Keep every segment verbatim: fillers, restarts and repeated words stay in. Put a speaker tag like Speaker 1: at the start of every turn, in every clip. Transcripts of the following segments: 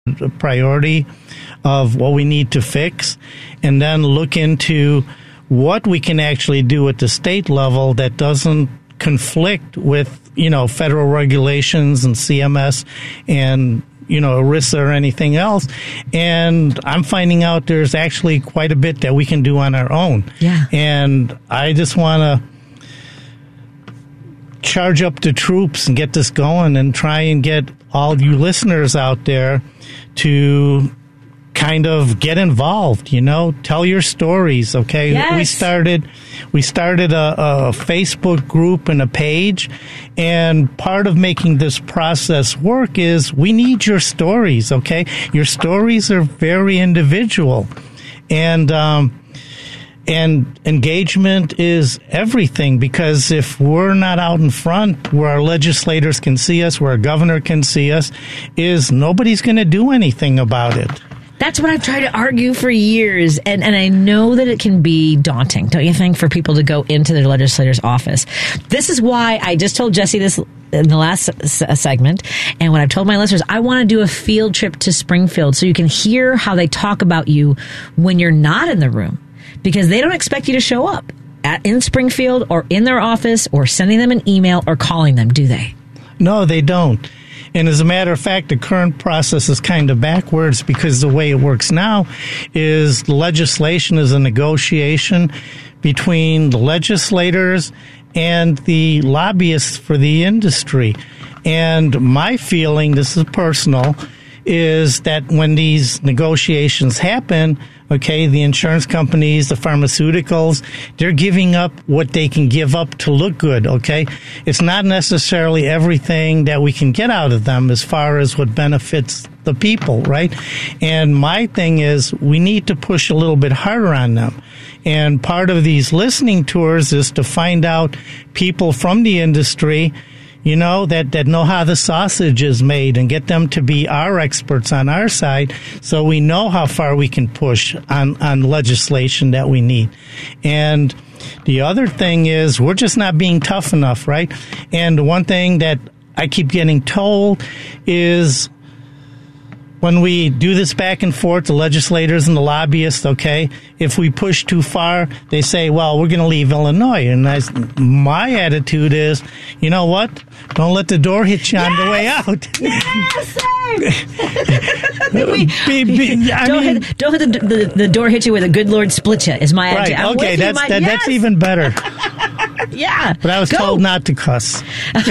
Speaker 1: a priority of what we need to fix, and then look into what we can actually do at the state level that doesn't conflict with, you know, federal regulations and C M S and, you know, ERISA or anything else. And I'm finding out there's actually quite a bit that we can do on our own.
Speaker 2: Yeah.
Speaker 1: And I just want to charge up the troops and get this going and try and get all you listeners out there to kind of get involved, you know, tell your stories. Okay.
Speaker 2: Yes.
Speaker 1: We started, we started a, a Facebook group and a page, and part of making this process work is we need your stories. Okay. Your stories are very individual, and, um, and engagement is everything, because if we're not out in front where our legislators can see us, where our governor can see us, is nobody's going to do anything about it.
Speaker 2: That's what I've tried to argue for years, and, and I know that it can be daunting, don't you think, for people to go into their legislator's office. This is why I just told Jesse this in the last s- segment, and what I've told my listeners, I want to do a field trip to Springfield so you can hear how they talk about you when you're not in the room, because they don't expect you to show up at, in Springfield or in their office or sending them an email or calling them, do they?
Speaker 1: No, they don't. And as a matter of fact, the current process is kind of backwards, because the way it works now is legislation is a negotiation between the legislators and the lobbyists for the industry. And my feeling, this is personal, is that when these negotiations happen, okay, the insurance companies, the pharmaceuticals, they're giving up what they can give up to look good, okay? It's not necessarily everything that we can get out of them as far as what benefits the people, right? And my thing is we need to push a little bit harder on them. And part of these listening tours is to find out people from the industry, you know, that, that know how the sausage is made, and get them to be our experts on our side, so we know how far we can push on, on legislation that we need. And the other thing is we're just not being tough enough, right? And one thing that I keep getting told is when we do this back and forth, the legislators and the lobbyists, okay, if we push too far, they say, well, we're going to leave Illinois. And I, my attitude is, you know what? Don't let the door hit you yes! on the way out.
Speaker 2: Yes, we,
Speaker 1: be, be, I
Speaker 2: don't
Speaker 1: mean,
Speaker 2: hit, don't hit the, the, the door hit you where the good Lord split you, is my
Speaker 1: right,
Speaker 2: attitude. I'm
Speaker 1: okay, that's,
Speaker 2: my,
Speaker 1: that,
Speaker 2: yes.
Speaker 1: that's even better.
Speaker 2: Yeah.
Speaker 1: But I was
Speaker 2: Go.
Speaker 1: told not to cuss.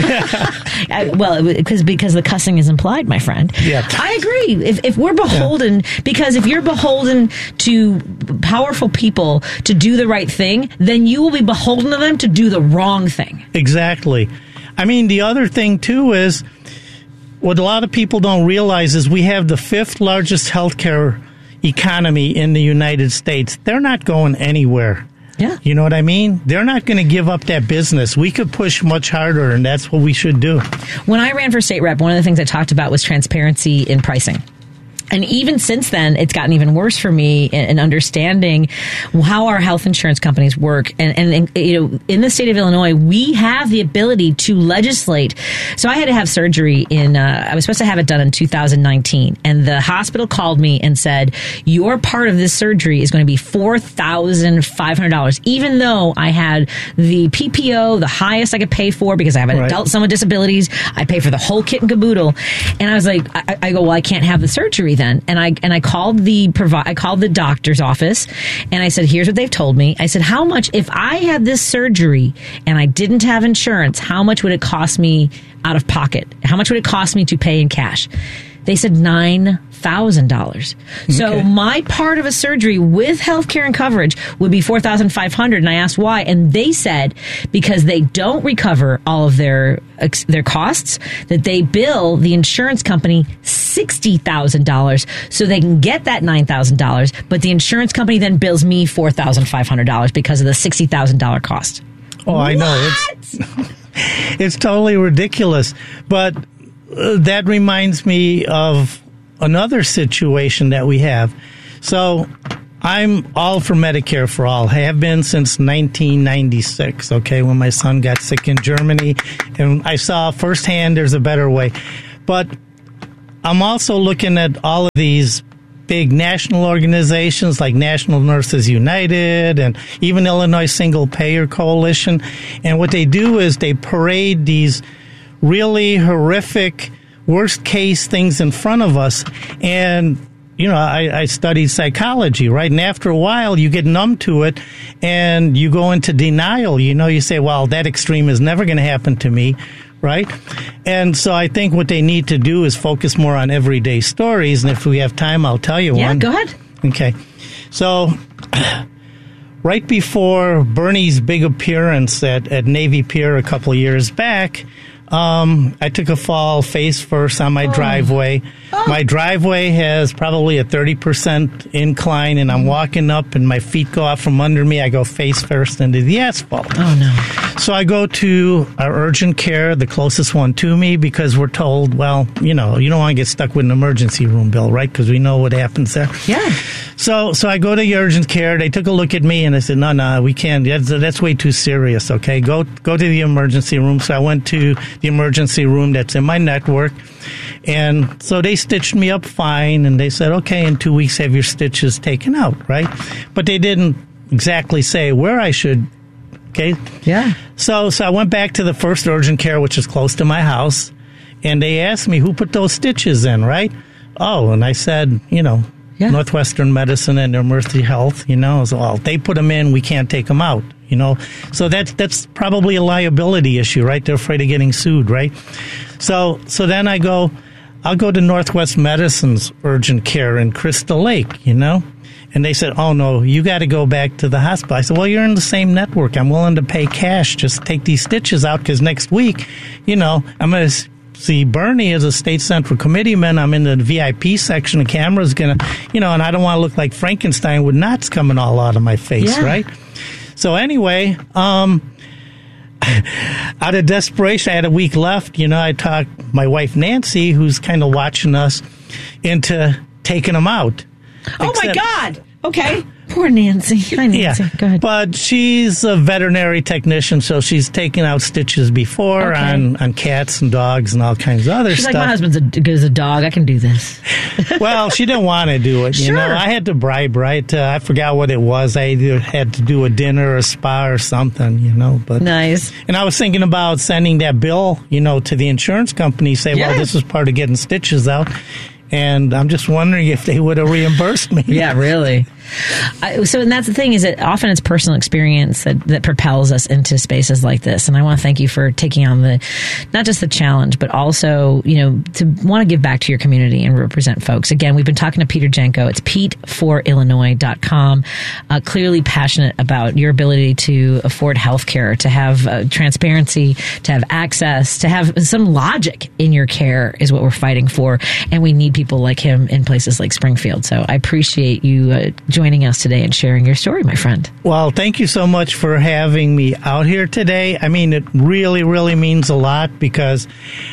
Speaker 2: I, well, because because the cussing is implied, my friend.
Speaker 1: Yeah.
Speaker 2: I agree. If if we're beholden, yeah. because if you're beholden to powerful people to do the right thing, then you will be beholden to them to do the wrong thing.
Speaker 1: Exactly. I mean, the other thing, too, is what a lot of people don't realize is we have the fifth largest healthcare economy in the United States. They're not going anywhere.
Speaker 2: Yeah.
Speaker 1: You know what I mean? They're not going to give up that business. We could push much harder, and that's what we should do.
Speaker 2: When I ran for state rep, one of the things I talked about was transparency in pricing. And even since then, it's gotten even worse for me in, in understanding how our health insurance companies work. And, and, and, you know, in the state of Illinois, we have the ability to legislate. So I had to have surgery in, uh, I was supposed to have it done in two thousand nineteen. And the hospital called me and said, your part of this surgery is going to be four thousand five hundred dollars, even though I had the P P O, the highest I could pay for, because I have an
Speaker 1: right.
Speaker 2: adult son with disabilities. I pay for the whole kit and caboodle. And I was like, I, I go, well, I can't have the surgery then. And I and I called the provi- I called the doctor's office, and I said, here's what they've told me. I said, how much, if I had this surgery and I didn't have insurance, how much would it cost me out of pocket? How much would it cost me to pay in cash? They said nine thousand dollars. Okay. So my part of a surgery with healthcare and coverage would be four thousand five hundred dollars. And I asked why. And they said because they don't recover all of their their costs, that they bill the insurance company sixty thousand dollars so they can get that nine thousand dollars. But the insurance company then bills me four thousand five hundred dollars because of the sixty thousand dollars cost.
Speaker 1: Oh, I
Speaker 2: what?
Speaker 1: know. It's, it's totally ridiculous. But uh, that reminds me of another situation that we have. So I'm all for Medicare for all. I have been since nineteen ninety-six, okay, when my son got sick in Germany. And I saw firsthand there's a better way. But I'm also looking at all of these big national organizations like National Nurses United and even Illinois Single Payer Coalition. And what they do is they parade these really horrific, worst case things in front of us. And, you know, I, I studied psychology, right? And after a while, you get numb to it and you go into denial. You know, you say, well, that extreme is never going to happen to me. Right? And so I think what they need to do is focus more on everyday stories. And if we have time, I'll tell you
Speaker 2: yeah,
Speaker 1: one.
Speaker 2: Yeah, go ahead.
Speaker 1: Okay. So right before Bernie's big appearance at, at Navy Pier a couple of years back, um, I took a fall face first on my oh. driveway. Oh. My driveway has probably a thirty percent incline, and I'm walking up, and my feet go out from under me. I go face first into the asphalt.
Speaker 2: Oh, no.
Speaker 1: So I go to our urgent care, the closest one to me, because we're told, well, you know, you don't want to get stuck with an emergency room bill, right? Because we know what happens there.
Speaker 2: Yeah.
Speaker 1: So so I go to the urgent care. They took a look at me, and I said, no, no, we can't. That's, that's way too serious, okay? Go, go to the emergency room. So I went to the emergency room that's in my network. And so they stitched me up fine, and they said, okay, in two weeks have your stitches taken out, right? But they didn't exactly say where I should, okay?
Speaker 2: Yeah.
Speaker 1: So so I went back to the first urgent care, which is close to my house, and they asked me, who put those stitches in, right? Oh, and I said, you know, yeah. Northwestern Medicine and Mercy Health, you know, so, well, they put them in, we can't take them out, you know. So that's, that's probably a liability issue, right? They're afraid of getting sued, right? So so then I go, I'll go to Northwest Medicine's urgent care in Crystal Lake, you know. And they said, oh, no, you got to go back to the hospital. I said, well, you're in the same network. I'm willing to pay cash. Just take these stitches out because next week, you know, I'm going to see Bernie as a state central committeeman. I'm in the V I P section. The camera's going to, you know, and I don't want to look like Frankenstein with knots coming all out of my face, yeah. right? So anyway, um, out of desperation, I had a week left. You know, I talked my wife, Nancy, who's kind of watching us, into taking them out.
Speaker 2: Oh, Except, my God. Okay. Poor Nancy. Hi, Nancy.
Speaker 1: Yeah,
Speaker 2: go ahead.
Speaker 1: But she's a veterinary technician, so she's taken out stitches before okay. on, on cats and dogs and all kinds of other
Speaker 2: she's
Speaker 1: stuff.
Speaker 2: She's like, my husband's a, good as a dog. I can do this.
Speaker 1: Well, she didn't want to do it. You
Speaker 2: sure.
Speaker 1: know, I had to bribe, right? Uh, I forgot what it was. I either had to do a dinner or a spa or something, you know. But
Speaker 2: nice.
Speaker 1: And I was thinking about sending that bill, you know, to the insurance company, say, yeah. well, this is part of getting stitches out. And I'm just wondering if they would have reimbursed me.
Speaker 2: Yeah, really. I, so, and that's the thing is that often it's personal experience that, that propels us into spaces like this. And I want to thank you for taking on the, not just the challenge, but also, you know, to want to give back to your community and represent folks. Again, we've been talking to Peter Jenko. It's pete for illinois dot com. Uh, clearly passionate about your ability to afford health care, to have uh, transparency, to have access, to have some logic in your care is what we're fighting for. And we need people like him in places like Springfield. So I appreciate you uh, joining us today and sharing your story, my friend.
Speaker 1: Well, thank you so much for having me out here today. I mean, it really, really means a lot because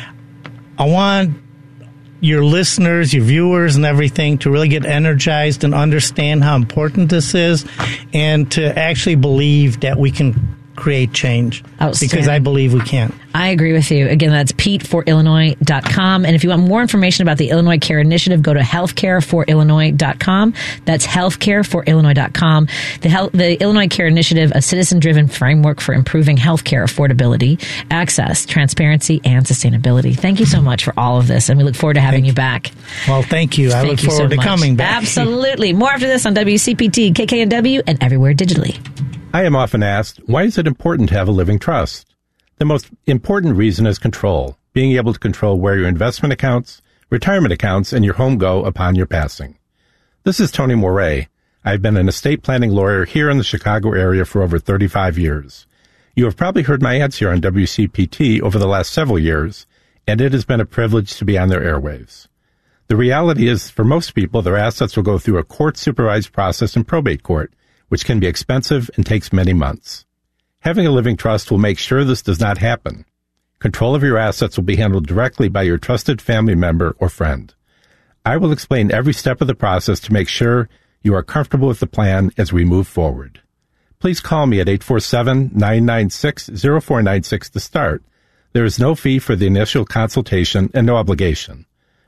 Speaker 1: I want your listeners, your viewers and everything to really get energized and understand how important this is and to actually believe that we can create change because I believe we can.
Speaker 2: I agree with you. Again, that's pete for illinois dot com. And if you want more information about the Illinois Care Initiative, go to healthcare for illinois dot com. That's healthcare for illinois dot com. The, health, the Illinois Care Initiative, a citizen-driven framework for improving healthcare affordability, access, transparency, and sustainability. Thank you so much for all of this, and we look forward to having thank you back.
Speaker 1: Well, thank you. I
Speaker 2: thank
Speaker 1: look
Speaker 2: you
Speaker 1: forward
Speaker 2: so
Speaker 1: to coming back.
Speaker 2: Absolutely. More after this on W C P T, K K N W, and everywhere digitally.
Speaker 3: I am often asked, why is it important to have a living trust? The most important reason is control, being able to control where your investment accounts, retirement accounts, and your home go upon your passing. This is Tony Moret. I've been an estate planning lawyer here in the Chicago area for over thirty-five years. You have probably heard my ads here on W C P T over the last several years, and it has been a privilege to be on their airwaves. The reality is, for most people, their assets will go through a court-supervised process in probate court, which can be expensive and takes many months. Having a living trust will make sure this does not happen. Control of your assets will be handled directly by your trusted family member or friend. I will explain every step of the process to make sure you are comfortable with the plan as we move forward. Please call me at eight four seven, nine nine six, zero four nine six to start. There is no fee for the initial consultation and no obligation.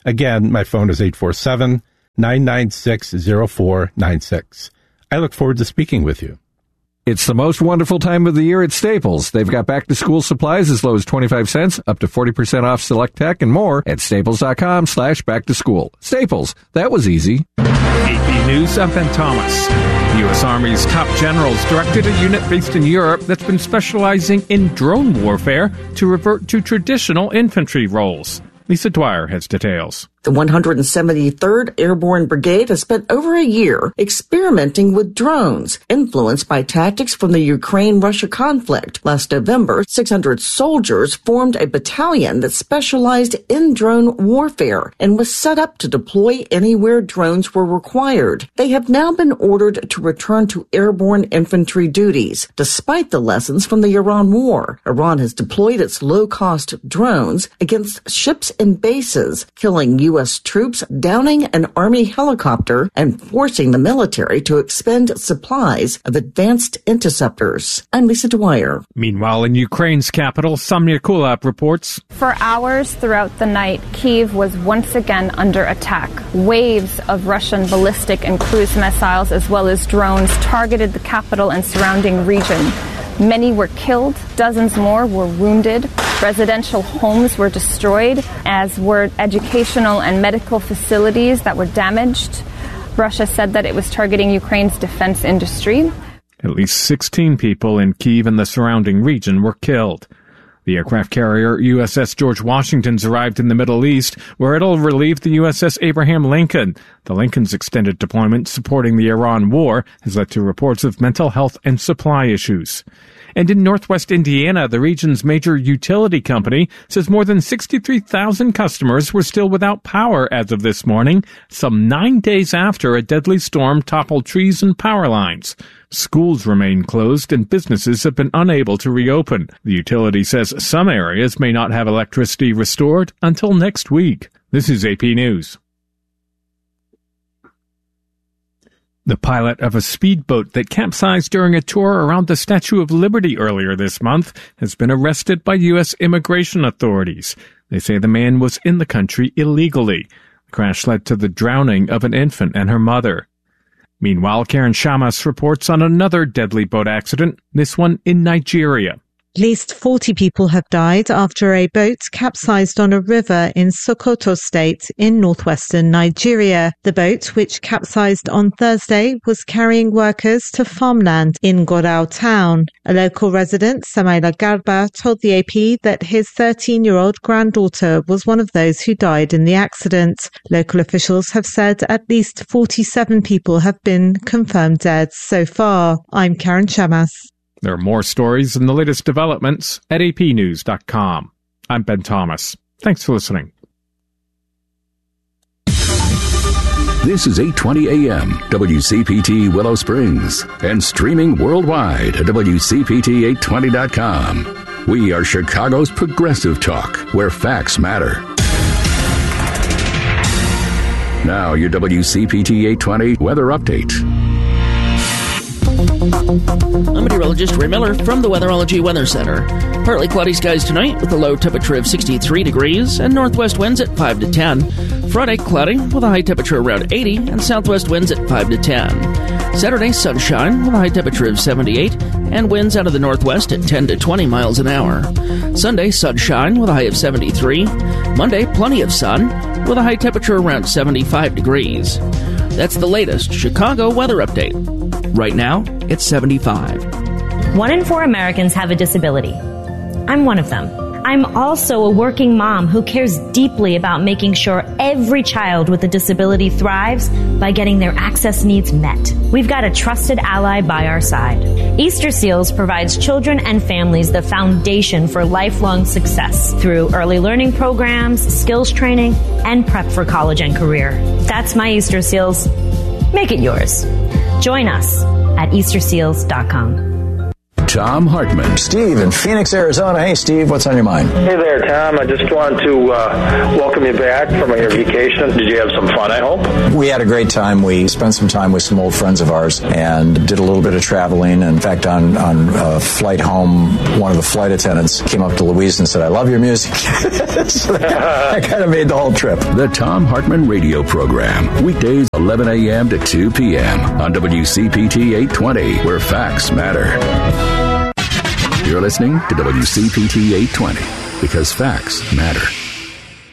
Speaker 3: Again, my phone is eight four seven, nine nine six, zero four nine six. I look forward to speaking with you.
Speaker 4: It's the most wonderful time of the year at Staples. They've got back-to-school supplies as low as twenty-five cents, up to forty percent off select tech, and more at staples.com slash back-to-school. Staples, that was easy.
Speaker 5: A P News, I'm Ben Thomas. The U S Army's top generals directed a unit based in Europe that's been specializing in drone warfare to revert to traditional infantry roles. Lisa Dwyer has details.
Speaker 6: The one hundred seventy-third Airborne Brigade has spent over a year experimenting with drones, influenced by tactics from the Ukraine-Russia conflict. Last November, six hundred soldiers formed a battalion that specialized in drone warfare and was set up to deploy anywhere drones were required. They have now been ordered to return to airborne infantry duties, despite the lessons from the Iran war. Iran has deployed its low-cost drones against ships and bases, killing U S troops, downing an Army helicopter, and forcing the military to expend supplies of advanced interceptors. I'm Lisa Dwyer.
Speaker 5: Meanwhile, in Ukraine's capital, Samya Kulap reports.
Speaker 7: For hours throughout the night, Kyiv was once again under attack. Waves of Russian ballistic and cruise missiles, as well as drones, targeted the capital and surrounding region. Many were killed, dozens more were wounded. Residential homes were destroyed, as were educational and medical facilities that were damaged. Russia said that it was targeting Ukraine's defense industry.
Speaker 5: At least sixteen people in Kyiv and the surrounding region were killed. The aircraft carrier U S S George Washington's arrived in the Middle East, where it'll relieve the U S S Abraham Lincoln. The Lincoln's extended deployment supporting the Iran war has led to reports of mental health and supply issues. And in northwest Indiana, the region's major utility company says more than sixty-three thousand customers were still without power as of this morning, some nine days after a deadly storm toppled trees and power lines. Schools remain closed and businesses have been unable to reopen. The utility says some areas may not have electricity restored until next week. This is A P News. The pilot of a speedboat that capsized during a tour around the Statue of Liberty earlier this month has been arrested by U S immigration authorities. They say the man was in the country illegally. The crash led to the drowning of an infant and her mother. Meanwhile, Karen Shamas reports on another deadly boat accident, this one in Nigeria.
Speaker 8: At least forty people have died after a boat capsized on a river in Sokoto State in northwestern Nigeria. The boat, which capsized on Thursday, was carrying workers to farmland in Gorau town. A local resident, Samaila Garba, told the A P that his thirteen-year-old granddaughter was one of those who died in the accident. Local officials have said at least forty-seven people have been confirmed dead so far. I'm Karen Shamas.
Speaker 5: There are more stories and the latest developments at a p news dot com. I'm Ben Thomas. Thanks for listening.
Speaker 9: This is eight twenty A M, W C P T Willow Springs, and streaming worldwide at W C P T eight twenty dot com. We are Chicago's progressive talk, where facts matter. Now, your W C P T eight twenty weather update.
Speaker 10: I'm meteorologist Ray Miller from the Weatherology Weather Center. Partly cloudy skies tonight with a low temperature of sixty-three degrees and northwest winds at five to ten. Friday, cloudy with a high temperature around eighty and southwest winds at five to ten. Saturday, sunshine with a high temperature of seventy-eight and winds out of the northwest at ten to twenty miles an hour. Sunday, sunshine with a high of seventy-three. Monday, plenty of sun with a high temperature around seventy-five degrees. That's the latest Chicago weather update. Right now, it's seventy-five.
Speaker 11: One in four Americans have a disability. I'm one of them. I'm also a working mom who cares deeply about making sure every child with a disability thrives by getting their access needs met. We've got a trusted ally by our side. Easter Seals provides children and families the foundation for lifelong success through early learning programs, skills training, and prep for college and career. That's my Easter Seals. Make it yours. Join us at easter seals dot com.
Speaker 9: Tom Hartman.
Speaker 12: Steve in Phoenix, Arizona. Hey, Steve, what's on your mind?
Speaker 13: Hey there, Tom. I just wanted to uh, welcome you back from your vacation. Did you have some fun, I hope?
Speaker 12: We had a great time. We spent some time with some old friends of ours and did a little bit of traveling. In fact, on, on a flight home, one of the flight attendants came up to Louise and said, I love your music. So that kind of made the whole trip.
Speaker 9: The Tom Hartman Radio Program. Weekdays eleven a.m. to two p.m. on W C P T eight twenty, where facts matter. You're listening to W C P T eight twenty, because facts matter.